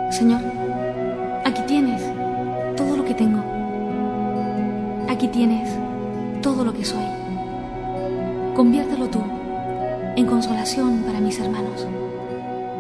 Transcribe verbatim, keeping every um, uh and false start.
Señor, aquí tienes todo lo que tengo. Aquí tienes todo lo que soy. Conviértelo tú en consolación para mis hermanos.